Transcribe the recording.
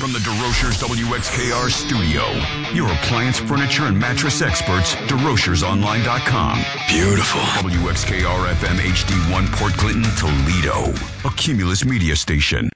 From the DeRochers WXKR studio, your appliance, furniture, and mattress experts, DeRochersOnline.com. Beautiful. WXKR FM HD1 Port Clinton, Toledo. A Cumulus media station.